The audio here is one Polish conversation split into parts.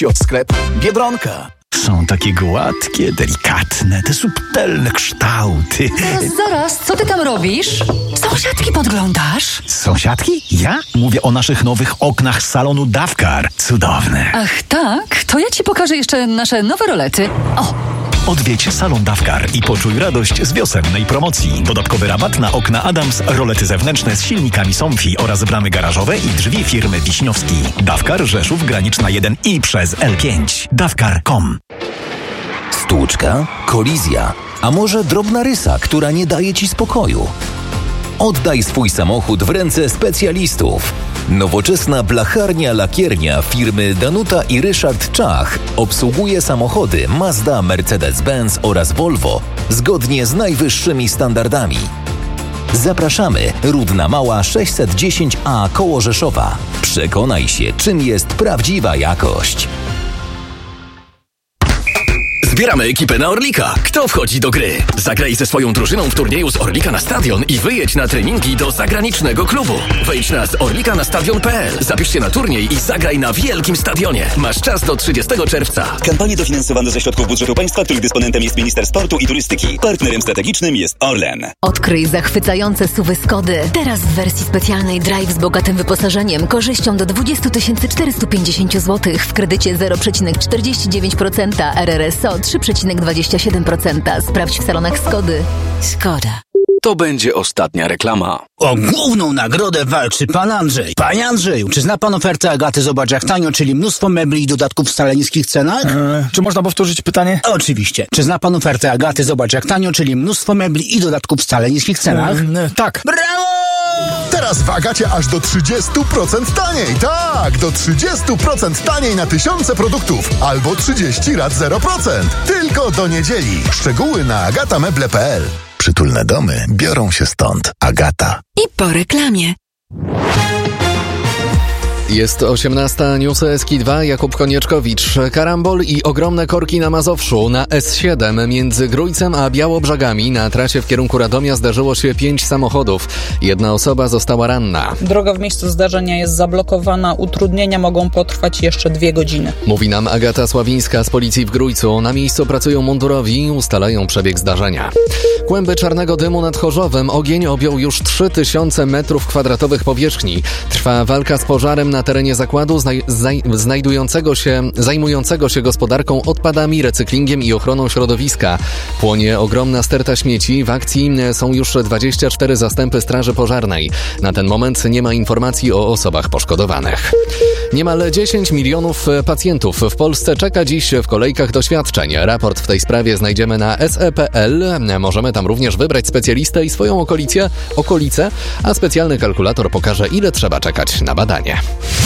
Od sklepu Biedronka. Są takie gładkie, delikatne, te subtelne kształty. Zaraz, co ty tam robisz? Sąsiadki podglądasz? Sąsiadki? Ja? Mówię o naszych nowych oknach z salonu Davcar. Cudowne. Ach tak? To ja ci pokażę jeszcze nasze nowe rolety. O! Odwiedź salon Davcar i poczuj radość z wiosennej promocji. Dodatkowy rabat na okna Adams, rolety zewnętrzne z silnikami Somfy oraz bramy garażowe i drzwi firmy Wiśniowski. Davcar, Rzeszów, Graniczna 1 i przez L5. Davcar.com. Stłuczka, kolizja, a może drobna rysa, która nie daje ci spokoju? Oddaj swój samochód w ręce specjalistów. Nowoczesna blacharnia-lakiernia firmy Danuta i Ryszard Czach obsługuje samochody Mazda, Mercedes-Benz oraz Volvo zgodnie z najwyższymi standardami. Zapraszamy, Rudna Mała 610A koło Rzeszowa. Przekonaj się, czym jest prawdziwa jakość. Zbieramy ekipę na Orlika. Kto wchodzi do gry? Zagraj ze swoją drużyną w turnieju z Orlika na Stadion i wyjedź na treningi do zagranicznego klubu. Wejdź na zorlikanastadion.pl. Zapisz się na turniej i zagraj na wielkim stadionie. Masz czas do 30 czerwca. Kampanie dofinansowane ze środków budżetu państwa, których dysponentem jest Minister Sportu i Turystyki. Partnerem strategicznym jest Orlen. Odkryj zachwycające SUV-y Skody. Teraz w wersji specjalnej Drive z bogatym wyposażeniem, korzyścią do 20 450 zł w kredycie 0,49% RRSO 3,27%. Sprawdź w salonach Skody. Skoda. To będzie ostatnia reklama. O główną nagrodę walczy pan Andrzej. Panie Andrzeju, czy zna pan ofertę Agaty Zobacz jak tanio, czyli mnóstwo mebli i dodatków w wcale niskich cenach? Czy można powtórzyć pytanie? Oczywiście. Czy zna pan ofertę Agaty Zobacz jak tanio, czyli mnóstwo mebli i dodatków w wcale niskich cenach? Tak. Brawo! Teraz w Agacie aż do 30% taniej. Tak, do 30% taniej na tysiące produktów. Albo 30 rat 0%. Tylko do niedzieli. Szczegóły na agatameble.pl. Przytulne domy biorą się stąd. Agata. I po reklamie. Jest 18, newsy Eski2, Jakub Konieczkowicz. Karambol i ogromne korki na Mazowszu. Na S7 między Grójcem a Białobrzegami na trasie w kierunku Radomia zdarzyło się 5 samochodów. Jedna osoba została ranna. Droga w miejscu zdarzenia jest zablokowana. Utrudnienia mogą potrwać jeszcze 2 godziny. Mówi nam Agata Sławińska z policji w Grójcu. Na miejscu pracują mundurowi i ustalają przebieg zdarzenia. Kłęby czarnego dymu nad Chorzowem. Ogień objął już 3000 m2 powierzchni. Trwa walka z pożarem na terenie zakładu zajmującego się gospodarką odpadami, recyklingiem i ochroną środowiska. Płonie ogromna sterta śmieci. W akcji są już 24 zastępy straży pożarnej. Na ten moment nie ma informacji o osobach poszkodowanych. Niemal 10 milionów pacjentów w Polsce czeka dziś w kolejkach do świadczeń. Raport w tej sprawie znajdziemy na se.pl. Możemy tam również wybrać specjalistę i swoją okolicę, a specjalny kalkulator pokaże, ile trzeba czekać na badanie.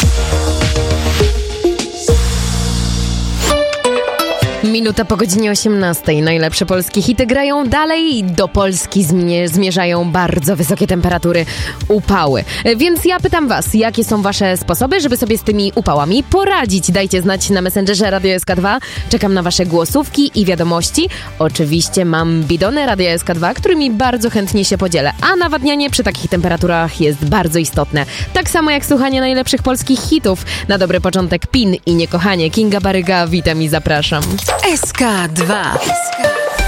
Minuta po godzinie 18. Najlepsze polskie hity grają dalej. Do Polski zmierzają bardzo wysokie temperatury, upały. Więc ja pytam was, jakie są wasze sposoby, żeby sobie z tymi upałami poradzić? Dajcie znać na Messengerze Radio SK2. Czekam na wasze głosówki i wiadomości. Oczywiście mam bidony Radio SK2, którymi bardzo chętnie się podzielę. A nawadnianie przy takich temperaturach jest bardzo istotne. Tak samo jak słuchanie najlepszych polskich hitów. Na dobry początek PIN i Niekochanie. Kinga Baryga, witam i zapraszam. SK2.